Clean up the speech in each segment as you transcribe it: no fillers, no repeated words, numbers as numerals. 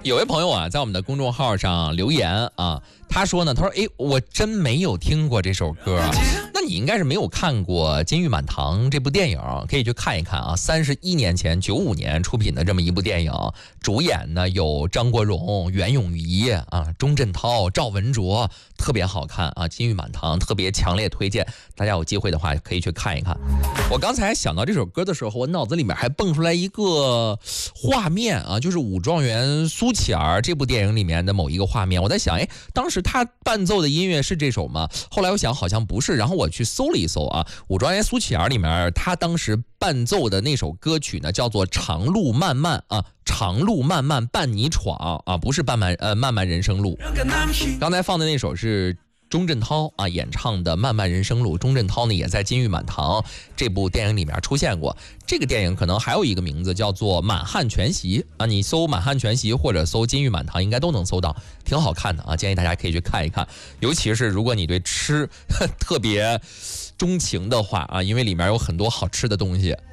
有位朋友啊，在我们的公众号上留言啊，他说呢，他说，我真没有听过这首歌啊。那你应该是没有看过《金玉满堂》这部电影，可以去看一看啊。31年前，95年出品的这么一部电影，主演呢有张国荣、袁咏仪啊、钟镇涛、赵文卓，特别好看啊。《金玉满堂》特别强烈推荐，大家有机会的话可以去看一看。我刚才想到这首歌的时候，我脑子里面还蹦出来一个画面啊，就是《武状元苏乞儿》这部电影里面的某一个画面。我在想，当时他伴奏的音乐是这首吗？后来我想好像不是，然后我去搜了一搜啊，《武状元苏乞儿》里面他当时伴奏的那首歌曲呢，叫做《长路漫漫》啊，长路漫漫伴你闯啊，不是漫漫人生路。刚才放的那首是钟镇涛啊演唱的《漫漫人生路》，钟镇涛呢也在《金玉满堂》这部电影里面出现过。这个电影可能还有一个名字叫做《满汉全席》啊，你搜《满汉全席》或者搜《金玉满堂》应该都能搜到，挺好看的啊，建议大家可以去看一看。尤其是如果你对吃特别钟情的话啊，因为里面有很多好吃的东西。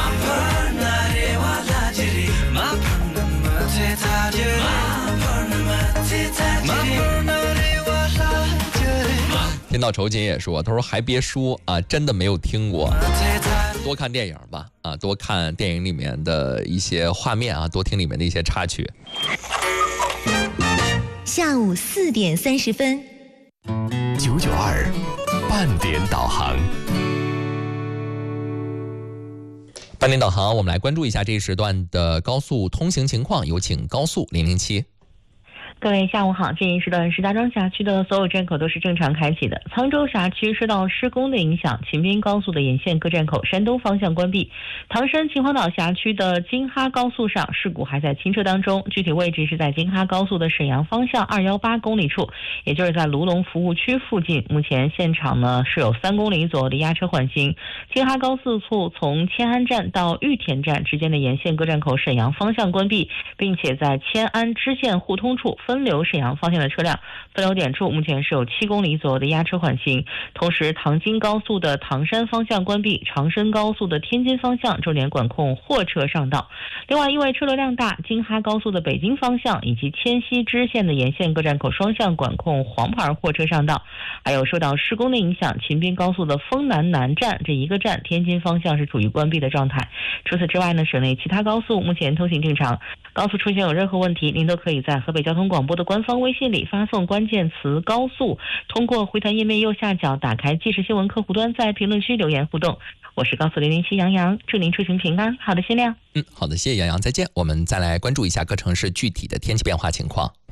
听到仇锦也说，他说还别说啊，真的没有听过。多看电影吧啊，多看电影里面的一些画面啊，多听里面的一些插曲。 下午4点30分 992半点导航。 半点导航，我们来关注一下这一时段的高速通行情况，有请高速007。 各位下午好，这一时段石家庄辖区的所有站口都是正常开启的。沧州辖区受到施工的影响，秦滨高速的沿线各站口山东方向关闭。唐山秦皇岛辖区的京哈高速上事故还在清车当中，具体位置是在京哈高速的沈阳方向218公里处，也就是在卢龙服务区附近。目前现场呢是有3公里左右的压车缓行。京哈高速从迁安站到玉田站之间的沿线各站口沈阳方向关闭，并且在迁安支线互通处分流沈阳方向的车辆，分流点处目前是有7公里左右的压车缓行。同时唐京高速的唐山方向关闭，长深高速的天津方向重点管控货车上道。另外因为车流量大，京哈高速的北京方向以及迁西支线的沿线各站口双向管控黄牌货车上道。还有受到施工的影响，秦滨高速的丰南南站这一个站天津方向是处于关闭的状态。除此之外呢，省内其他高速目前通行正常。高速出现有任何问题，您都可以在河北交通广播的官方微信里发送关键词高速，通过回弹页面右下角打开即时新闻客户端，在评论区留言互动。我是高速007杨洋，祝您出行平安，好的，限量。 好的，谢谢杨洋，再见。我们再来关注一下各城市具体的天气变化情况。